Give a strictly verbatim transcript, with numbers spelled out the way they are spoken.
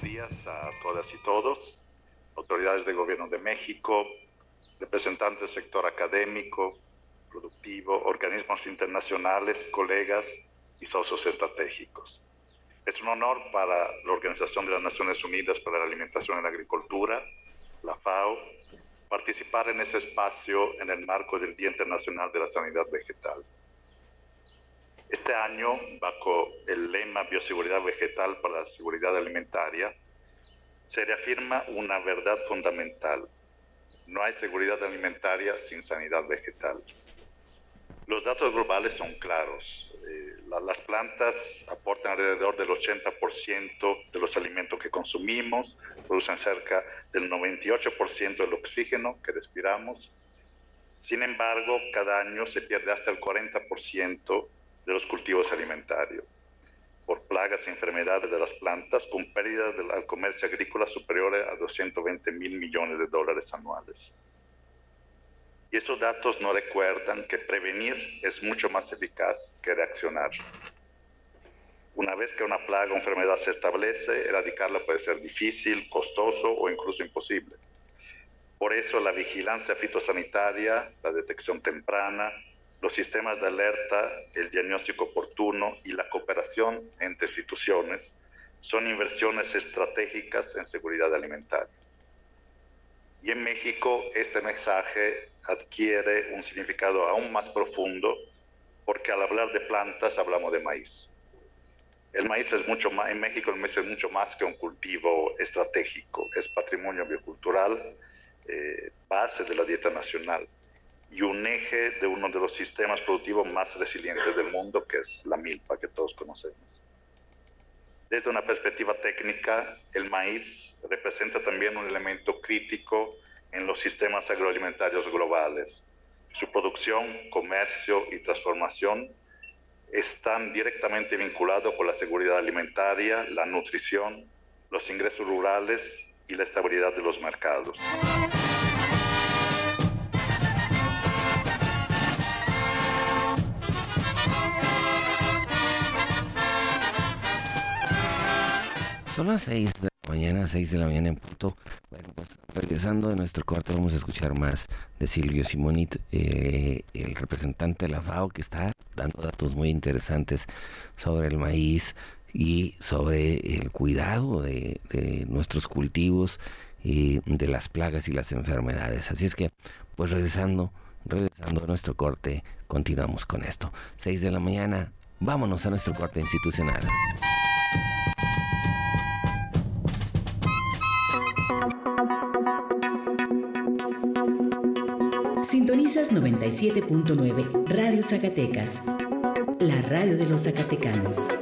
días a todas y todos, autoridades del Gobierno de México, representantes del sector académico, productivo, organismos internacionales, colegas y socios estratégicos. Es un honor para la Organización de las Naciones Unidas para la Alimentación y la Agricultura, la FAO, participar en ese espacio en el marco del Día Internacional de la Sanidad Vegetal. Este año, bajo el lema Bioseguridad Vegetal para la Seguridad Alimentaria, se reafirma una verdad fundamental. No hay seguridad alimentaria sin sanidad vegetal. Los datos globales son claros. Eh, la, las plantas aportan alrededor del ochenta por ciento de los alimentos que consumimos, producen cerca del noventa y ocho por ciento del oxígeno que respiramos. Sin embargo, cada año se pierde hasta el cuarenta por ciento de los cultivos alimentarios por plagas y enfermedades de las plantas, con pérdidas del, al comercio agrícola superiores a doscientos veinte mil millones de dólares anuales. Y esos datos nos recuerdan que prevenir es mucho más eficaz que reaccionar. Una vez que una plaga o enfermedad se establece, erradicarla puede ser difícil, costoso o incluso imposible. Por eso la vigilancia fitosanitaria, la detección temprana, los sistemas de alerta, el diagnóstico oportuno y la cooperación entre instituciones son inversiones estratégicas en seguridad alimentaria. Y en México este mensaje adquiere un significado aún más profundo porque al hablar de plantas hablamos de maíz. El maíz es mucho más, en México el maíz es mucho más que un cultivo estratégico, es patrimonio biocultural, eh, base de la dieta nacional y un eje de uno de los sistemas productivos más resilientes del mundo, que es la milpa, que todos conocemos. Desde una perspectiva técnica, el maíz representa también un elemento crítico en los sistemas agroalimentarios globales. Su producción, comercio y transformación están directamente vinculados con la seguridad alimentaria, la nutrición, los ingresos rurales y la estabilidad de los mercados. Son las seis de la mañana, seis de la mañana en punto. Bueno, pues regresando de nuestro corte vamos a escuchar más de Silvio Simonit, eh, el representante de la FAO, que está dando datos muy interesantes sobre el maíz y sobre el cuidado de, de nuestros cultivos y de las plagas y las enfermedades. Así es que, pues regresando, regresando a nuestro corte, continuamos con esto. seis de la mañana, vámonos a nuestro corte institucional. Sintonizas noventa y siete punto nueve Radio Zacatecas, la radio de los zacatecanos.